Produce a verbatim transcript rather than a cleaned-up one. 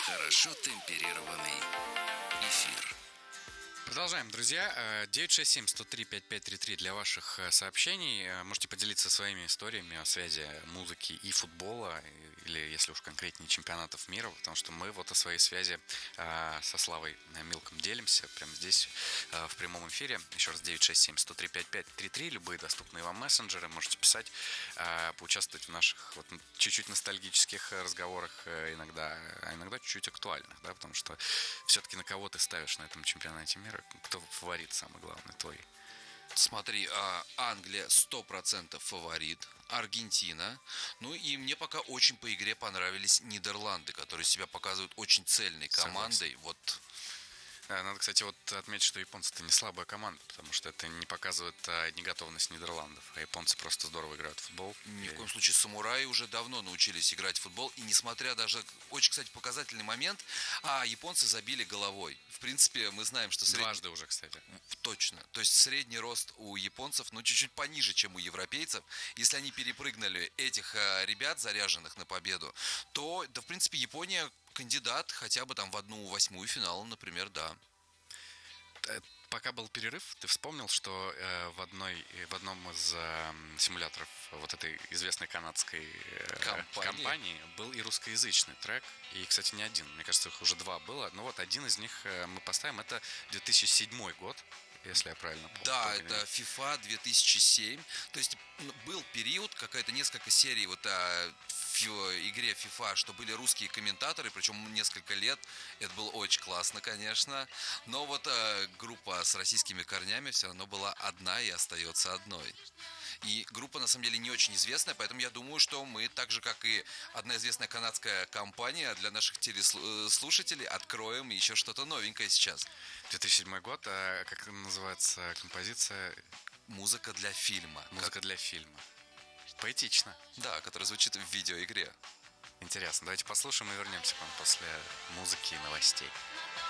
Хорошо темперированный эфир. Продолжаем, друзья. девять шесть семь сто три пять пять три три для ваших сообщений. Можете поделиться своими историями о связи музыки и футбола, или, если уж конкретнее, чемпионатов мира, потому что мы вот о своей связи со Славой Милком делимся прямо здесь в прямом эфире. Еще раз, девять шесть семь сто три пять пять три три, любые доступные вам мессенджеры, можете писать, поучаствовать в наших вот чуть-чуть ностальгических разговорах иногда, а иногда чуть-чуть актуальных, да, потому что все-таки на кого ты ставишь на этом чемпионате мира? Кто фаворит самый главный твой? Смотри, Англия сто процентов фаворит, Аргентина. Ну и мне пока очень по игре понравились Нидерланды, которые себя показывают очень цельной командой. Согласен. Вот. Надо, кстати, вот отметить, что японцы-то не слабая команда, потому что это не показывает а, неготовность Нидерландов, а японцы просто здорово играют в футбол. Ни и... в коем случае, самураи уже давно научились играть в футбол, и несмотря даже, очень, кстати, показательный момент, а японцы забили головой. В принципе, мы знаем, что... Сред... Дважды уже, кстати. Точно. То есть средний рост у японцев, ну, чуть-чуть пониже, чем у европейцев. Если они перепрыгнули этих а, ребят, заряженных на победу, то, да, в принципе, Япония кандидат хотя бы там в одну восьмую финала, например, да. Пока был перерыв, ты вспомнил, что э, в, одной, в одном из э, симуляторов вот этой известной канадской э, компании. компании был и русскоязычный трек. И, кстати, не один. Мне кажется, их уже два было. Но вот один из них э, мы поставим. Это две тысячи седьмой год, если я правильно помню. Да, это FIFA две тысячи семь. То есть был период, какая-то несколько серий вот а, в игре FIFA, что были русские комментаторы, причем несколько лет. Это было очень классно, конечно. Но вот а, группа с российскими корнями все равно была одна и остается одной. И группа, на самом деле, не очень известная, поэтому я думаю, что мы, так же, как и одна известная канадская компания, для наших телеслушателей откроем еще что-то новенькое сейчас. две тысячи седьмой год, а как называется композиция? Музыка для фильма. Музыка как... для фильма. Поэтично. Да, которая звучит в видеоигре. Интересно, давайте послушаем и вернемся к вам после музыки и новостей.